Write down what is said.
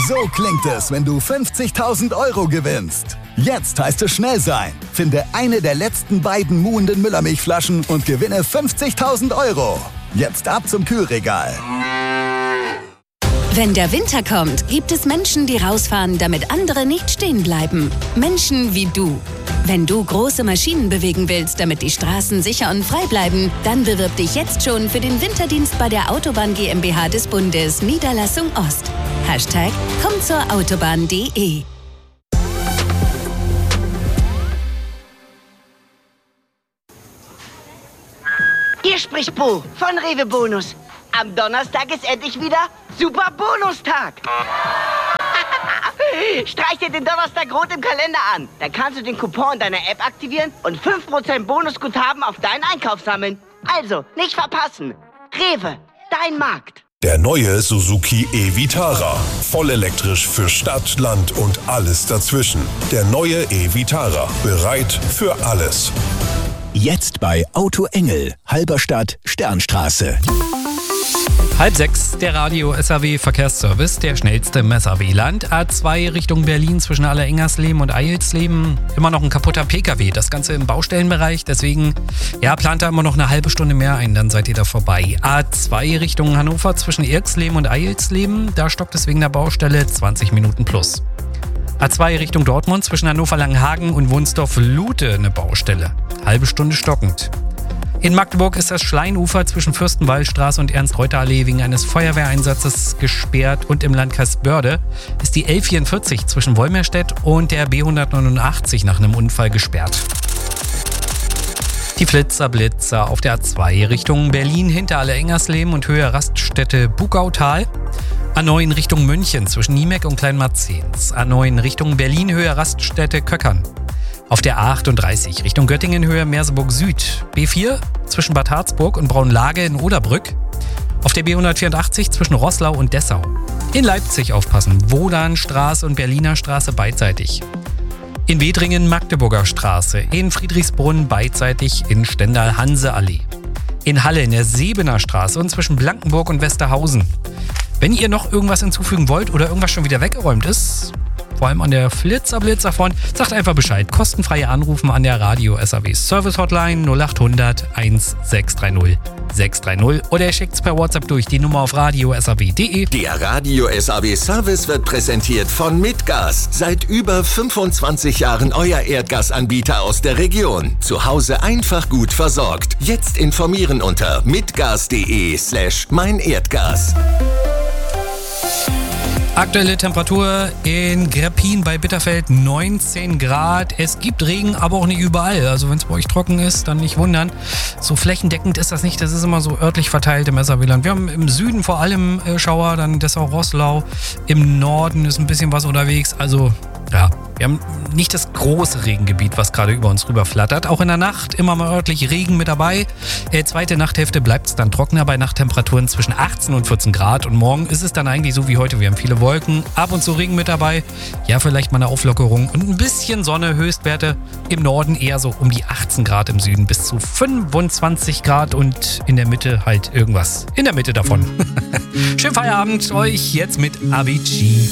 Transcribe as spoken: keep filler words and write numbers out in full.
So klingt es, wenn du fünfzigtausend Euro gewinnst. Jetzt heißt es schnell sein. Finde eine der letzten beiden muhenden Müllermilchflaschen und gewinne fünfzigtausend Euro. Jetzt ab zum Kühlregal. Wenn der Winter kommt, gibt es Menschen, die rausfahren, damit andere nicht stehen bleiben. Menschen wie du. Wenn du große Maschinen bewegen willst, damit die Straßen sicher und frei bleiben, dann bewirb dich jetzt schon für den Winterdienst bei der Autobahn GmbH des Bundes, Niederlassung Ost. Hashtag komm zur Autobahn punkt de. Hier spricht Bo von Rewe Bonus. Am Donnerstag ist endlich wieder Super Bonustag. Streich dir den Donnerstag rot im Kalender an. Dann kannst du den Coupon in deiner App aktivieren und fünf Prozent Bonusguthaben auf deinen Einkauf sammeln. Also, nicht verpassen. Rewe, dein Markt. Der neue Suzuki e-Vitara. Vollelektrisch für Stadt, Land und alles dazwischen. Der neue e-Vitara. Bereit für alles. Jetzt bei Auto Engel, Halberstadt, Sternstraße. Halb sechs, der Radio-S A W-Verkehrsservice, der schnellste im S A W-Land. A zwei Richtung Berlin zwischen Allerengernsleben und Eilsleben. Immer noch ein kaputter P K W, das Ganze im Baustellenbereich. Deswegen, ja, plant da immer noch eine halbe Stunde mehr ein, dann seid ihr da vorbei. A zwei Richtung Hannover zwischen Irksleben und Eilsleben. Da stockt es wegen der Baustelle zwanzig Minuten plus. A zwei Richtung Dortmund zwischen Hannover-Langenhagen und Wunsdorf-Lute eine Baustelle. Halbe Stunde stockend. In Magdeburg ist das Schleinufer zwischen Fürstenwaldstraße und Ernst-Reuter-Allee wegen eines Feuerwehreinsatzes gesperrt und im Landkreis Börde ist die L vierundvierzig zwischen Wolmerstedt und der B hundertneunundachtzig nach einem Unfall gesperrt. Die Flitzer Blitzer auf der A zwei Richtung Berlin hinter Allerengernsleben und Höhe Raststätte Bugautal. A neun Richtung München zwischen Niemek und Kleinmarzens. A neun Richtung Berlin Höhe Raststätte Köckern. Auf der A achtunddreißig Richtung Göttingen Höhe Merseburg Süd. B vier zwischen Bad Harzburg und Braunlage in Oderbrück. Auf der B hundertvierundachtzig zwischen Roßlau und Dessau. In Leipzig aufpassen, Wodanstraße und Berliner Straße beidseitig. In Wedringen Magdeburger Straße. In Friedrichsbrunn beidseitig in Stendal Hanseallee. In Halle in der Sebener Straße und zwischen Blankenburg und Westerhausen. Wenn ihr noch irgendwas hinzufügen wollt oder irgendwas schon wieder weggeräumt ist, vor allem an der Flitzer-Blitzer-Front, sagt einfach Bescheid. Kostenfreie Anrufen an der Radio-S A W Service Hotline null acht hundert sechshundertzwanzig sechshundertdreißig oder ihr schickt's per WhatsApp durch die Nummer auf radio punkt s a w punkt de. Der Radio-S A W Service wird präsentiert von Mitgas. Seit über fünfundzwanzig Jahren euer Erdgasanbieter aus der Region. Zu Hause einfach gut versorgt. Jetzt informieren unter mitgas.de slash mein Erdgas. Aktuelle Temperatur in Greppin bei Bitterfeld neunzehn Grad. Es gibt Regen, aber auch nicht überall. Also wenn es bei euch trocken ist, dann nicht wundern. So flächendeckend ist das nicht. Das ist immer so örtlich verteilt im S A W-Land. Wir haben im Süden vor allem äh, Schauer, dann Dessau-Roßlau. Im Norden ist ein bisschen was unterwegs. Also ja, wir haben nicht das große Regengebiet, was gerade über uns rüber flattert. Auch in der Nacht immer mal örtlich Regen mit dabei. Äh, zweite Nachthälfte bleibt es dann trockener bei Nachttemperaturen zwischen achtzehn und vierzehn Grad. Und morgen ist es dann eigentlich so wie heute. Wir haben viele Wolken, ab und zu Regen mit dabei. Ja, vielleicht mal eine Auflockerung und ein bisschen Sonne. Höchstwerte im Norden eher so um die achtzehn Grad, im Süden bis zu fünfundzwanzig Grad und in der Mitte halt irgendwas in der Mitte davon. Schönen Feierabend euch jetzt mit Avicii.